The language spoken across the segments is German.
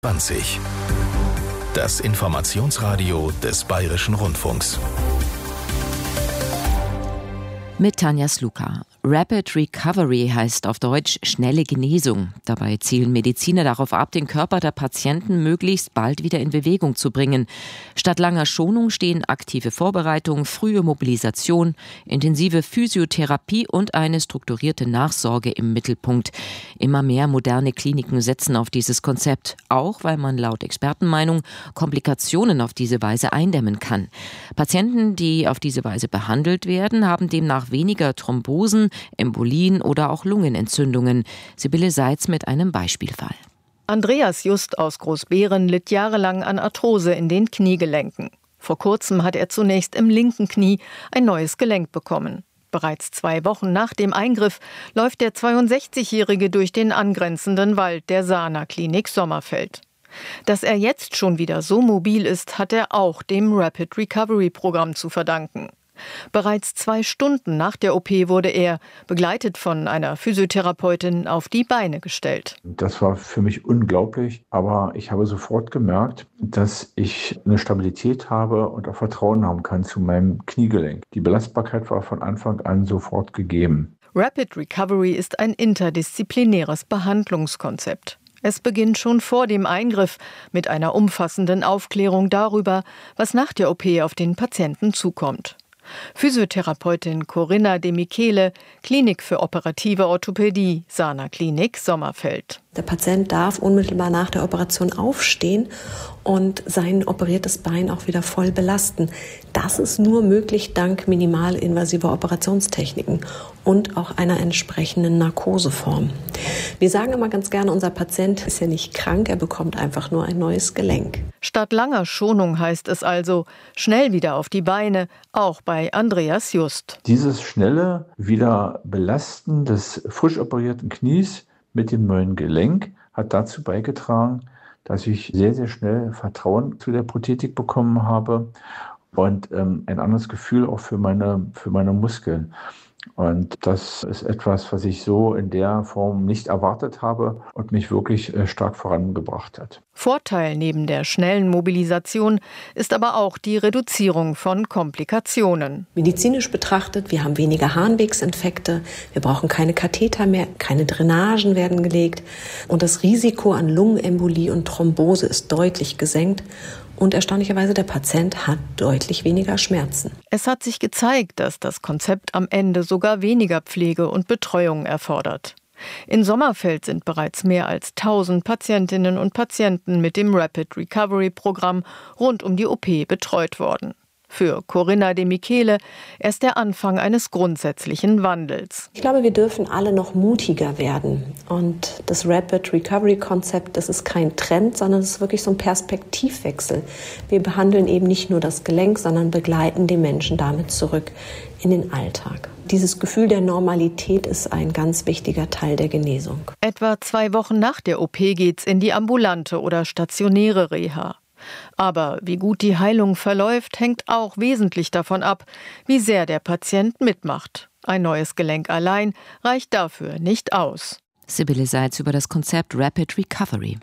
20. Das Informationsradio des Bayerischen Rundfunks. Mit Tanja Sluka. Rapid Recovery heißt auf Deutsch schnelle Genesung. Dabei zielen Mediziner darauf ab, den Körper der Patienten möglichst bald wieder in Bewegung zu bringen. Statt langer Schonung stehen aktive Vorbereitung, frühe Mobilisation, intensive Physiotherapie und eine strukturierte Nachsorge im Mittelpunkt. Immer mehr moderne Kliniken setzen auf dieses Konzept, auch weil man laut Expertenmeinung Komplikationen auf diese Weise eindämmen kann. Patienten, die auf diese Weise behandelt werden, haben demnach weniger Thrombosen, Embolien oder auch Lungenentzündungen. Sibylle Seitz mit einem Beispielfall. Andreas Just aus Großbeeren litt jahrelang an Arthrose in den Kniegelenken. Vor kurzem hat er zunächst im linken Knie ein neues Gelenk bekommen. Bereits 2 Wochen nach dem Eingriff läuft der 62-Jährige durch den angrenzenden Wald der Sana Klinik Sommerfeld. Dass er jetzt schon wieder so mobil ist, hat er auch dem Rapid Recovery Programm zu verdanken. Bereits 2 Stunden nach der OP wurde er, begleitet von einer Physiotherapeutin, auf die Beine gestellt. Das war für mich unglaublich, aber ich habe sofort gemerkt, dass ich eine Stabilität habe und auch Vertrauen haben kann zu meinem Kniegelenk. Die Belastbarkeit war von Anfang an sofort gegeben. Rapid Recovery ist ein interdisziplinäres Behandlungskonzept. Es beginnt schon vor dem Eingriff mit einer umfassenden Aufklärung darüber, was nach der OP auf den Patienten zukommt. Physiotherapeutin Corinna De Michele, Klinik für operative Orthopädie, Sana Klinik Sommerfeld. Der Patient darf unmittelbar nach der Operation aufstehen und sein operiertes Bein auch wieder voll belasten. Das ist nur möglich dank minimalinvasiver Operationstechniken und auch einer entsprechenden Narkoseform. Wir sagen immer ganz gerne, unser Patient ist ja nicht krank, er bekommt einfach nur ein neues Gelenk. Statt langer Schonung heißt es also, schnell wieder auf die Beine, auch bei Andreas Just. Dieses schnelle Wiederbelasten des frisch operierten Knies mit dem neuen Gelenk hat dazu beigetragen, dass ich sehr, sehr schnell Vertrauen zu der Prothetik bekommen habe und ein anderes Gefühl auch für meine Muskeln. Und das ist etwas, was ich so in der Form nicht erwartet habe und mich wirklich stark vorangebracht hat. Vorteil neben der schnellen Mobilisation ist aber auch die Reduzierung von Komplikationen. Medizinisch betrachtet, wir haben weniger Harnwegsinfekte, wir brauchen keine Katheter mehr, keine Drainagen werden gelegt und das Risiko an Lungenembolie und Thrombose ist deutlich gesenkt. Und erstaunlicherweise, der Patient hat deutlich weniger Schmerzen. Es hat sich gezeigt, dass das Konzept am Ende sogar weniger Pflege und Betreuung erfordert. In Sommerfeld sind bereits mehr als 1000 Patientinnen und Patienten mit dem Rapid Recovery Programm rund um die OP betreut worden. Für Corinna De Michele erst der Anfang eines grundsätzlichen Wandels. Ich glaube, wir dürfen alle noch mutiger werden. Und das Rapid Recovery Konzept, das ist kein Trend, sondern es ist wirklich so ein Perspektivwechsel. Wir behandeln eben nicht nur das Gelenk, sondern begleiten die Menschen damit zurück in den Alltag. Dieses Gefühl der Normalität ist ein ganz wichtiger Teil der Genesung. Etwa 2 Wochen nach der OP geht's in die ambulante oder stationäre Reha. Aber wie gut die Heilung verläuft, hängt auch wesentlich davon ab, wie sehr der Patient mitmacht. Ein neues Gelenk allein reicht dafür nicht aus. Sibylle Seitz über das Konzept Rapid Recovery.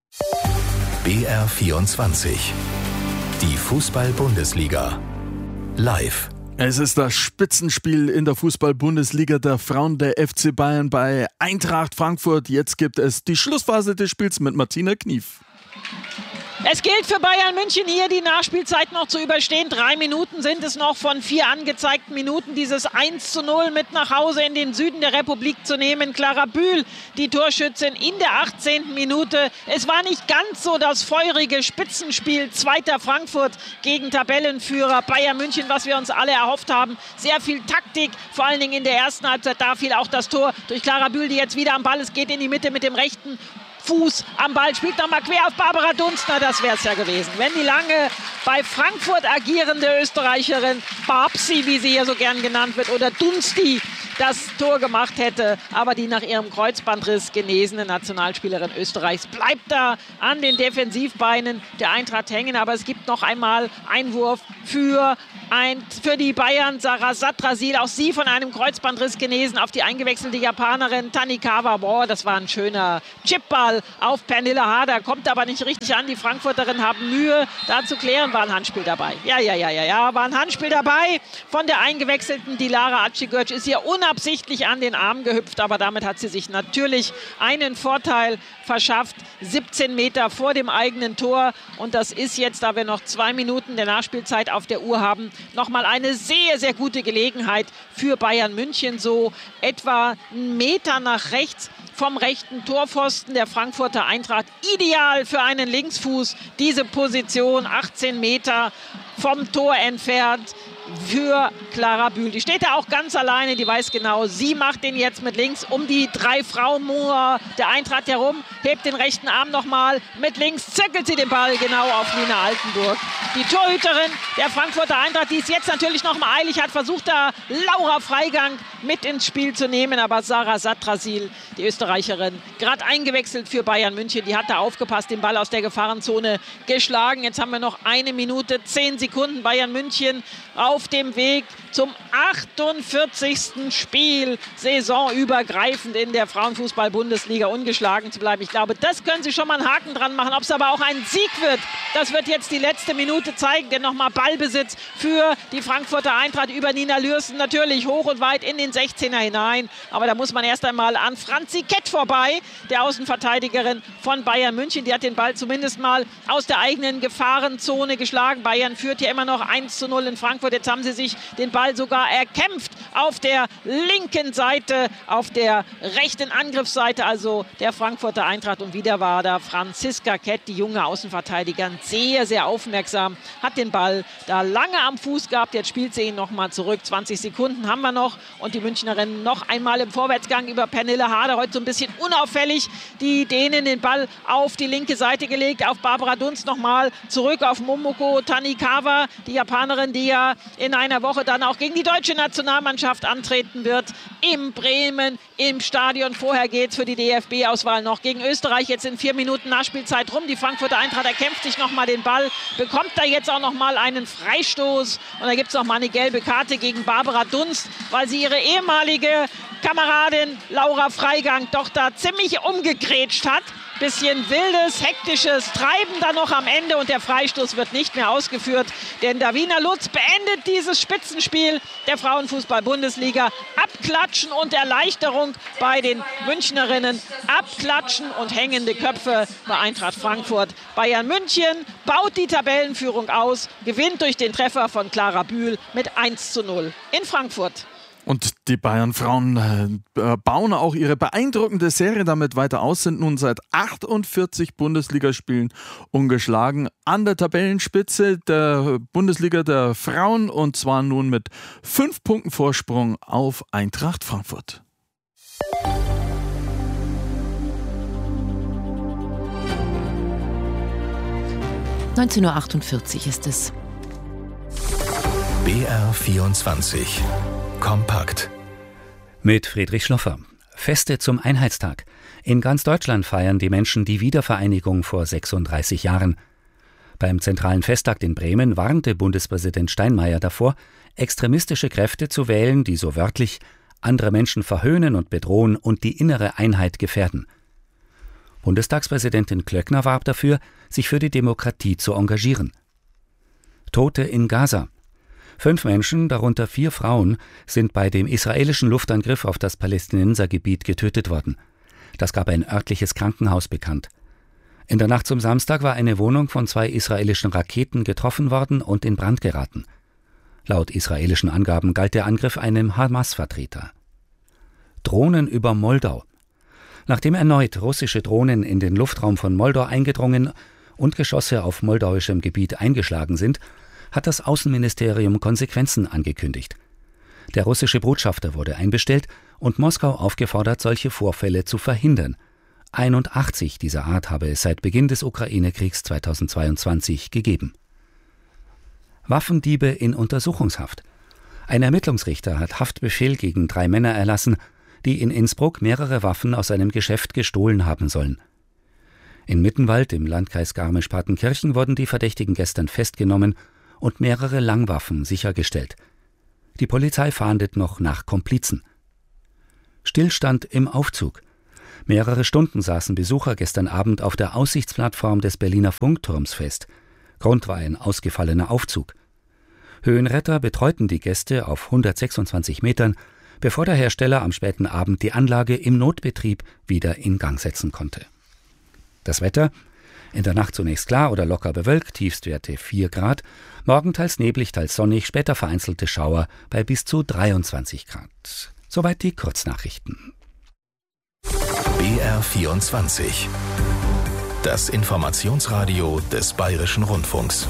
BR24. Die Fußball-Bundesliga. Live. Es ist das Spitzenspiel in der Fußball-Bundesliga der Frauen der FC Bayern bei Eintracht Frankfurt. Jetzt gibt es die Schlussphase des Spiels mit Martina Knief. Es gilt für Bayern München hier die Nachspielzeit noch zu überstehen. 3 Minuten sind es noch von 4 angezeigten Minuten, dieses 1:0 mit nach Hause in den Süden der Republik zu nehmen. Clara Bühl, die Torschützin in der 18. Minute. Es war nicht ganz so das feurige Spitzenspiel. 2. Frankfurt gegen Tabellenführer Bayern München, was wir uns alle erhofft haben. Sehr viel Taktik, vor allen Dingen in der ersten Halbzeit. Da fiel auch das Tor durch Clara Bühl, die jetzt wieder am Ball ist, geht in die Mitte mit dem rechten Fuß am Ball, spielt nochmal quer auf Barbara Dunstner, das wäre es ja gewesen. Wenn die lange bei Frankfurt agierende Österreicherin Babsi, wie sie hier so gern genannt wird, oder Dunsti das Tor gemacht hätte, aber die nach ihrem Kreuzbandriss genesene Nationalspielerin Österreichs bleibt da an den Defensivbeinen der Eintracht hängen, aber es gibt noch einmal Einwurf für für die Bayern Sarah Satrasil, auch sie von einem Kreuzbandriss genesen, auf die eingewechselte Japanerin Tanikawa. Boah, das war ein schöner Chipball auf Pernille Harder, kommt aber nicht richtig an. Die Frankfurterinnen haben Mühe, da zu klären. War ein Handspiel dabei. Ja, war ein Handspiel dabei von der eingewechselten Dilara Acigöc. Ist ihr unabsichtlich an den Arm gehüpft, aber damit hat sie sich natürlich einen Vorteil verschafft. 17 Meter vor dem eigenen Tor. Und das ist jetzt, da wir noch 2 Minuten der Nachspielzeit auf der Uhr haben, nochmal eine sehr, sehr gute Gelegenheit für Bayern München. So etwa einen Meter nach rechts vom rechten Torpfosten der Frankfurter Eintracht. Ideal für einen Linksfuß. Diese Position, 18 Meter vom Tor entfernt, für Clara Bühl. Die steht da auch ganz alleine, die weiß genau, sie macht den jetzt mit links um die 3 Frauenmauer der Eintracht herum, hebt den rechten Arm nochmal, mit links zirkelt sie den Ball genau auf Nina Altenburg. Die Torhüterin der Frankfurter Eintracht, die es jetzt natürlich noch mal eilig hat, versucht da Laura Freigang mit ins Spiel zu nehmen, aber Sarah Satrasil, die Österreicherin, gerade eingewechselt für Bayern München, die hat da aufgepasst, den Ball aus der Gefahrenzone geschlagen. Jetzt haben wir noch 1 Minute, 10 Sekunden. Bayern München auf dem Weg zum 48. Spiel, saisonübergreifend in der Frauenfußball-Bundesliga ungeschlagen zu bleiben. Ich glaube, das können sie schon mal einen Haken dran machen. Ob es aber auch ein Sieg wird, das wird jetzt die letzte Minute zeigen. Denn nochmal Ballbesitz für die Frankfurter Eintracht über Nina Lürsen. Natürlich hoch und weit in den 16er hinein. Aber da muss man erst einmal an Franzi Kett vorbei, der Außenverteidigerin von Bayern München. Die hat den Ball zumindest mal aus der eigenen Gefahrenzone geschlagen. Bayern führt ja immer noch 1:0 in Frankfurt. Jetzt haben sie sich den Ball sogar erkämpft auf der linken Seite, auf der rechten Angriffsseite, also der Frankfurter Eintracht. Und wieder war da Franziska Kett, die junge Außenverteidigerin, sehr, sehr aufmerksam, hat den Ball da lange am Fuß gehabt. Jetzt spielt sie ihn nochmal zurück. 20 Sekunden haben wir noch und die Münchnerinnen noch einmal im Vorwärtsgang über Pernille Harder. Heute so ein bisschen unauffällig. Die Dänen den Ball auf die linke Seite gelegt, auf Barbara Dunst nochmal zurück auf Momoko Tanikawa, die Japanerin, die ja in einer Woche dann auch gegen die deutsche Nationalmannschaft antreten wird. In Bremen, im Stadion. Vorher geht es für die DFB-Auswahl noch gegen Österreich. Jetzt in 4 Minuten Nachspielzeit rum. Die Frankfurter Eintracht erkämpft sich nochmal den Ball, bekommt da jetzt auch nochmal einen Freistoß. Und da gibt es nochmal eine gelbe Karte gegen Barbara Dunst, weil sie ihre ehemalige Kameradin Laura Freigang doch da ziemlich umgegrätscht hat. Bisschen wildes, hektisches Treiben da noch am Ende und der Freistoß wird nicht mehr ausgeführt, denn Davina Lutz beendet dieses Spitzenspiel der Frauenfußball-Bundesliga. Abklatschen und Erleichterung bei den Münchnerinnen, abklatschen und hängende Köpfe bei Eintracht Frankfurt. Bayern München baut die Tabellenführung aus, gewinnt durch den Treffer von Clara Bühl mit 1:0 in Frankfurt. Und die Bayern-Frauen bauen auch ihre beeindruckende Serie damit weiter aus, sind nun seit 48 Bundesligaspielen ungeschlagen an der Tabellenspitze der Bundesliga der Frauen und zwar nun mit 5 Punkten Vorsprung auf Eintracht Frankfurt. (19:48 Uhr) ist es. BR24 Kompakt. Mit Friedrich Schloffer. Feste zum Einheitstag. In ganz Deutschland feiern die Menschen die Wiedervereinigung vor 36 Jahren. Beim zentralen Festtag in Bremen warnte Bundespräsident Steinmeier davor, extremistische Kräfte zu wählen, die so wörtlich andere Menschen verhöhnen und bedrohen und die innere Einheit gefährden. Bundestagspräsidentin Klöckner warb dafür, sich für die Demokratie zu engagieren. Tote in Gaza. 5 Menschen, darunter 4 Frauen, sind bei dem israelischen Luftangriff auf das Palästinensergebiet getötet worden. Das gab ein örtliches Krankenhaus bekannt. In der Nacht zum Samstag war eine Wohnung von 2 israelischen Raketen getroffen worden und in Brand geraten. Laut israelischen Angaben galt der Angriff einem Hamas-Vertreter. Drohnen über Moldau. Nachdem erneut russische Drohnen in den Luftraum von Moldau eingedrungen und Geschosse auf moldauischem Gebiet eingeschlagen sind, hat das Außenministerium Konsequenzen angekündigt. Der russische Botschafter wurde einbestellt und Moskau aufgefordert, solche Vorfälle zu verhindern. 81 dieser Art habe es seit Beginn des Ukraine-Kriegs 2022 gegeben. Waffendiebe in Untersuchungshaft. Ein Ermittlungsrichter hat Haftbefehl gegen 3 Männer erlassen, die in Innsbruck mehrere Waffen aus einem Geschäft gestohlen haben sollen. In Mittenwald im Landkreis Garmisch-Partenkirchen wurden die Verdächtigen gestern festgenommen und mehrere Langwaffen sichergestellt. Die Polizei fahndet noch nach Komplizen. Stillstand im Aufzug. Mehrere Stunden saßen Besucher gestern Abend auf der Aussichtsplattform des Berliner Funkturms fest. Grund war ein ausgefallener Aufzug. Höhenretter betreuten die Gäste auf 126 Metern, bevor der Hersteller am späten Abend die Anlage im Notbetrieb wieder in Gang setzen konnte. Das Wetter? In der Nacht zunächst klar oder locker bewölkt, Tiefstwerte 4 Grad, morgen teils neblig, teils sonnig, später vereinzelte Schauer bei bis zu 23 Grad. Soweit die Kurznachrichten. BR24. Das Informationsradio des Bayerischen Rundfunks.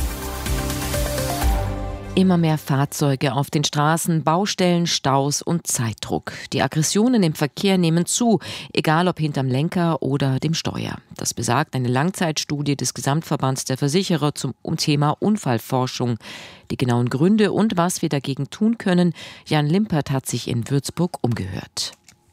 Immer mehr Fahrzeuge auf den Straßen, Baustellen, Staus und Zeitdruck. Die Aggressionen im Verkehr nehmen zu, egal ob hinterm Lenker oder dem Steuer. Das besagt eine Langzeitstudie des Gesamtverbands der Versicherer zum Thema Unfallforschung. Die genauen Gründe und was wir dagegen tun können, Jan Limpert hat sich in Würzburg umgehört.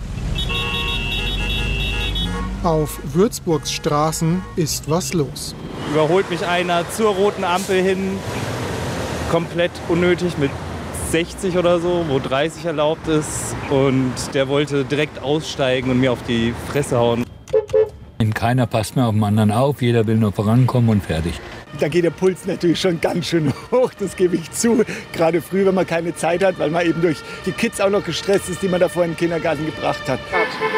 Auf Würzburgs Straßen ist was los. Überholt mich einer zur roten Ampel hin, komplett unnötig mit 60 oder so, wo 30 erlaubt ist. Und der wollte direkt aussteigen und mir auf die Fresse hauen. Keiner passt mehr auf den anderen auf, jeder will nur vorankommen und fertig. Da geht der Puls natürlich schon ganz schön hoch, das gebe ich zu. Gerade früh, wenn man keine Zeit hat, weil man eben durch die Kids auch noch gestresst ist, die man davor in den Kindergarten gebracht hat.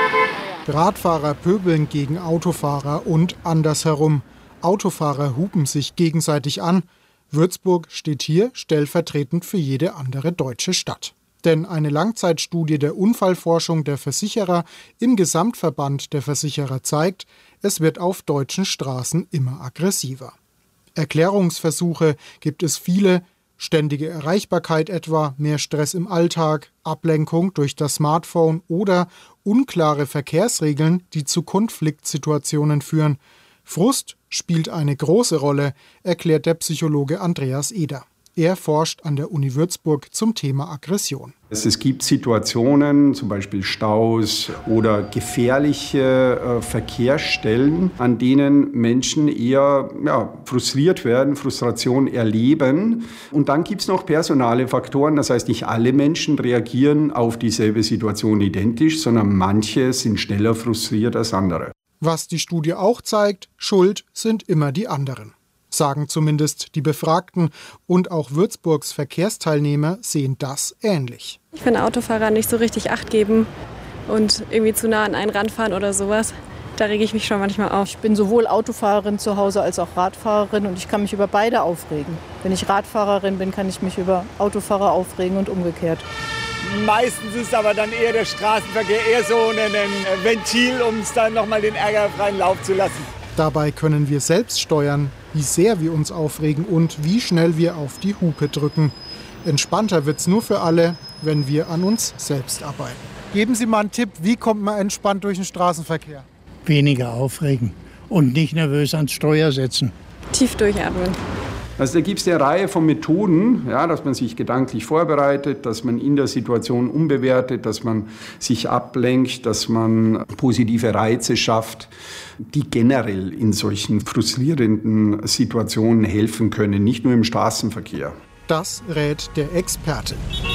Radfahrer pöbeln gegen Autofahrer und andersherum. Autofahrer hupen sich gegenseitig an. Würzburg steht hier stellvertretend für jede andere deutsche Stadt. Denn eine Langzeitstudie der Unfallforschung der Versicherer im Gesamtverband der Versicherer zeigt, es wird auf deutschen Straßen immer aggressiver. Erklärungsversuche gibt es viele, ständige Erreichbarkeit etwa, mehr Stress im Alltag, Ablenkung durch das Smartphone oder unklare Verkehrsregeln, die zu Konfliktsituationen führen. Frust spielt eine große Rolle, erklärt der Psychologe Andreas Eder. Er forscht an der Uni Würzburg zum Thema Aggression. Es gibt Situationen, zum Beispiel Staus oder gefährliche Verkehrsstellen, an denen Menschen eher frustriert werden, Frustration erleben. Und dann gibt es noch personale Faktoren, das heißt, nicht alle Menschen reagieren auf dieselbe Situation identisch, sondern manche sind schneller frustriert als andere. Was die Studie auch zeigt, schuld sind immer die anderen. Sagen zumindest die Befragten, und auch Würzburgs Verkehrsteilnehmer sehen das ähnlich. Ich finde Autofahrer nicht so richtig Acht geben und irgendwie zu nah an einen ranfahren oder sowas. Da rege ich mich schon manchmal auf. Ich bin sowohl Autofahrerin zu Hause als auch Radfahrerin und ich kann mich über beide aufregen. Wenn ich Radfahrerin bin, kann ich mich über Autofahrer aufregen und umgekehrt. Meistens ist aber dann eher der Straßenverkehr eher so ein Ventil, um es dann nochmal den Ärger freien Lauf zu lassen. Dabei können wir selbst steuern, wie sehr wir uns aufregen und wie schnell wir auf die Hupe drücken. Entspannter wird's nur für alle, wenn wir an uns selbst arbeiten. Geben Sie mal einen Tipp, wie kommt man entspannt durch den Straßenverkehr? Weniger aufregen und nicht nervös ans Steuer setzen. Tief durchatmen. Also da gibt es eine Reihe von Methoden, dass man sich gedanklich vorbereitet, dass man in der Situation umbewertet, dass man sich ablenkt, dass man positive Reize schafft, die generell in solchen frustrierenden Situationen helfen können, nicht nur im Straßenverkehr. Das rät der Experte.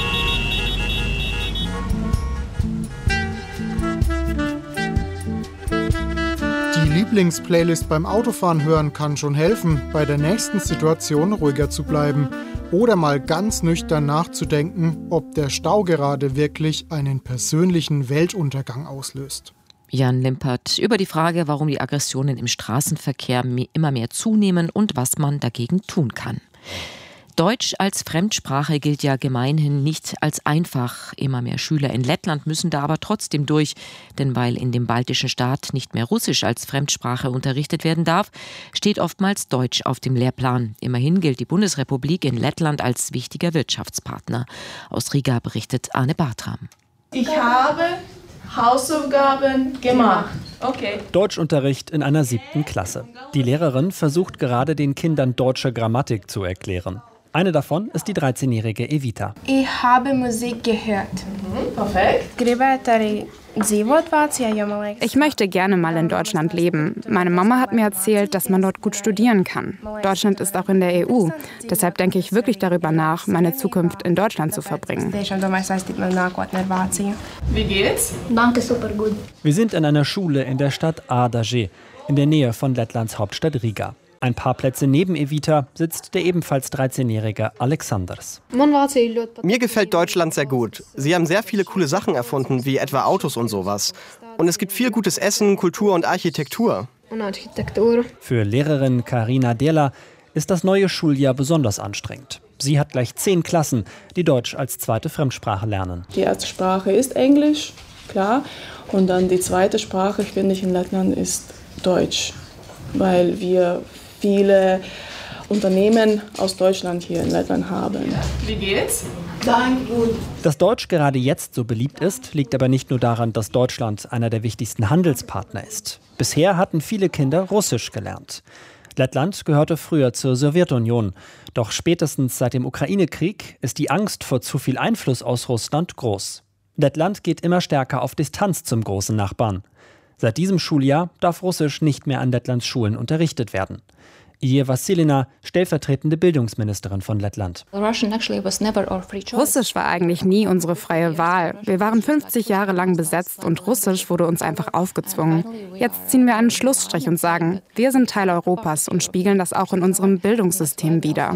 Die Lieblingsplaylist beim Autofahren hören kann schon helfen, bei der nächsten Situation ruhiger zu bleiben oder mal ganz nüchtern nachzudenken, ob der Stau gerade wirklich einen persönlichen Weltuntergang auslöst. Jan Limpert über die Frage, warum die Aggressionen im Straßenverkehr immer mehr zunehmen und was man dagegen tun kann. Deutsch als Fremdsprache gilt ja gemeinhin nicht als einfach. Immer mehr Schüler in Lettland müssen da aber trotzdem durch. Denn weil in dem baltischen Staat nicht mehr Russisch als Fremdsprache unterrichtet werden darf, steht oftmals Deutsch auf dem Lehrplan. Immerhin gilt die Bundesrepublik in Lettland als wichtiger Wirtschaftspartner. Aus Riga berichtet Arne Bartram. Ich habe Hausaufgaben gemacht. Okay. Deutschunterricht in einer 7. Klasse. Die Lehrerin versucht gerade den Kindern deutsche Grammatik zu erklären. Eine davon ist die 13-jährige Evita. Ich habe Musik gehört. Perfekt. Ich möchte gerne mal in Deutschland leben. Meine Mama hat mir erzählt, dass man dort gut studieren kann. Deutschland ist auch in der EU. Deshalb denke ich wirklich darüber nach, meine Zukunft in Deutschland zu verbringen. Wie geht's? Danke, super gut. Wir sind in einer Schule in der Stadt Ādaži, in der Nähe von Lettlands Hauptstadt Riga. Ein paar Plätze neben Evita sitzt der ebenfalls 13-jährige Aleksandrs. Mir gefällt Deutschland sehr gut. Sie haben sehr viele coole Sachen erfunden, wie etwa Autos und sowas. Und es gibt viel gutes Essen, Kultur und Architektur. Für Lehrerin Karina Dela ist das neue Schuljahr besonders anstrengend. Sie hat gleich 10 Klassen, die Deutsch als zweite Fremdsprache lernen. Die erste Sprache ist Englisch, klar. Und dann die zweite Sprache, finde ich, in Lettland ist Deutsch. Weil wir viele Unternehmen aus Deutschland hier in Lettland haben. Wie geht's? Danke, gut. Dass Deutsch gerade jetzt so beliebt ist, liegt aber nicht nur daran, dass Deutschland einer der wichtigsten Handelspartner ist. Bisher hatten viele Kinder Russisch gelernt. Lettland gehörte früher zur Sowjetunion. Doch spätestens seit dem Ukraine-Krieg ist die Angst vor zu viel Einfluss aus Russland groß. Lettland geht immer stärker auf Distanz zum großen Nachbarn. Seit diesem Schuljahr darf Russisch nicht mehr an Lettlands Schulen unterrichtet werden. Ije Vassilina, stellvertretende Bildungsministerin von Lettland. Russisch war eigentlich nie unsere freie Wahl. Wir waren 50 Jahre lang besetzt und Russisch wurde uns einfach aufgezwungen. Jetzt ziehen wir einen Schlussstrich und sagen, wir sind Teil Europas und spiegeln das auch in unserem Bildungssystem wider.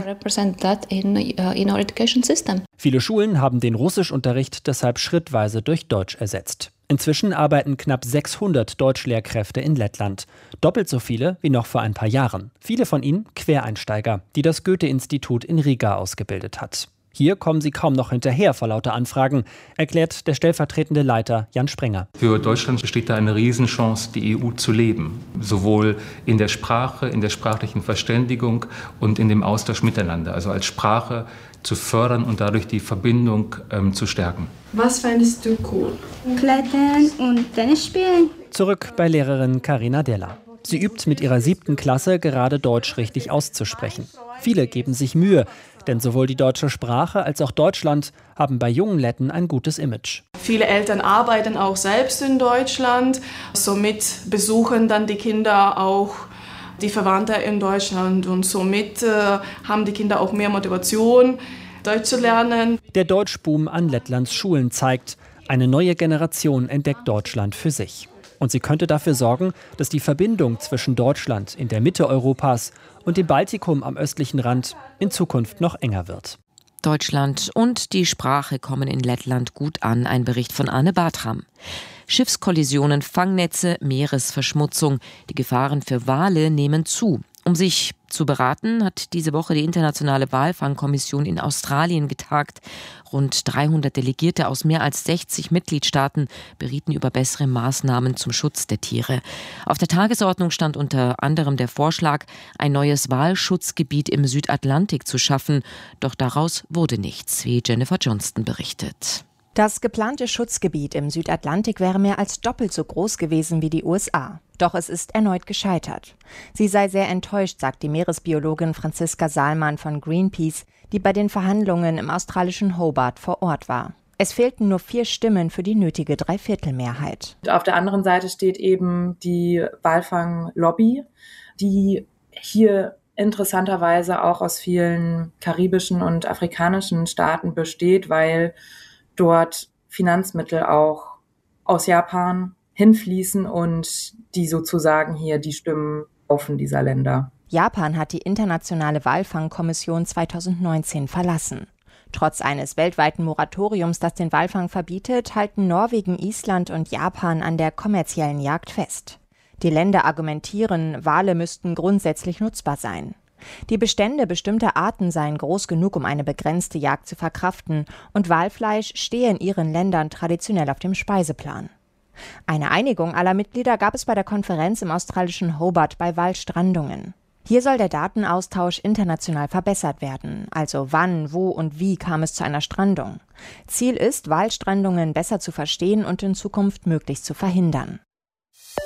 Viele Schulen haben den Russischunterricht deshalb schrittweise durch Deutsch ersetzt. Inzwischen arbeiten knapp 600 Deutschlehrkräfte in Lettland. Doppelt so viele wie noch vor ein paar Jahren. Viele von ihnen Quereinsteiger, die das Goethe-Institut in Riga ausgebildet hat. Hier kommen sie kaum noch hinterher vor lauter Anfragen, erklärt der stellvertretende Leiter Jan Sprenger. Für Deutschland besteht da eine Riesenchance, die EU zu leben. Sowohl in der Sprache, in der sprachlichen Verständigung und in dem Austausch miteinander. Also als Sprache zu fördern und dadurch die Verbindung zu stärken. Was fändest du cool? Klettern und Tennis spielen. Zurück bei Lehrerin Karina Dela. Sie übt mit ihrer 7. Klasse gerade Deutsch richtig auszusprechen. Viele geben sich Mühe, denn sowohl die deutsche Sprache als auch Deutschland haben bei jungen Letten ein gutes Image. Viele Eltern arbeiten auch selbst in Deutschland. Somit besuchen dann die Kinder auch die Verwandten in Deutschland. Und somit haben die Kinder auch mehr Motivation, Deutsch zu lernen. Der Deutschboom an Lettlands Schulen zeigt, eine neue Generation entdeckt Deutschland für sich. Und sie könnte dafür sorgen, dass die Verbindung zwischen Deutschland in der Mitte Europas und dem Baltikum am östlichen Rand in Zukunft noch enger wird. Deutschland und die Sprache kommen in Lettland gut an, ein Bericht von Anne Bartram. Schiffskollisionen, Fangnetze, Meeresverschmutzung, die Gefahren für Wale nehmen zu. Um sich zu beraten, hat diese Woche die Internationale Walfangkommission in Australien getagt. Rund 300 Delegierte aus mehr als 60 Mitgliedstaaten berieten über bessere Maßnahmen zum Schutz der Tiere. Auf der Tagesordnung stand unter anderem der Vorschlag, ein neues Walschutzgebiet im Südatlantik zu schaffen. Doch daraus wurde nichts, wie Jennifer Johnston berichtet. Das geplante Schutzgebiet im Südatlantik wäre mehr als doppelt so groß gewesen wie die USA. Doch es ist erneut gescheitert. Sie sei sehr enttäuscht, sagt die Meeresbiologin Franziska Salman von Greenpeace, die bei den Verhandlungen im australischen Hobart vor Ort war. Es fehlten nur 4 Stimmen für die nötige 3/4-Mehrheit. Auf der anderen Seite steht eben die Walfang-Lobby, die hier interessanterweise auch aus vielen karibischen und afrikanischen Staaten besteht, weil dort Finanzmittel auch aus Japan hinfließen und die sozusagen hier die Stimmen kaufen dieser Länder. Japan hat die Internationale Walfangkommission 2019 verlassen. Trotz eines weltweiten Moratoriums, das den Walfang verbietet, halten Norwegen, Island und Japan an der kommerziellen Jagd fest. Die Länder argumentieren, Wale müssten grundsätzlich nutzbar sein. Die Bestände bestimmter Arten seien groß genug, um eine begrenzte Jagd zu verkraften, und Walfleisch stehe in ihren Ländern traditionell auf dem Speiseplan. Eine Einigung aller Mitglieder gab es bei der Konferenz im australischen Hobart bei Walstrandungen. Hier soll der Datenaustausch international verbessert werden, also wann, wo und wie kam es zu einer Strandung. Ziel ist, Walstrandungen besser zu verstehen und in Zukunft möglichst zu verhindern.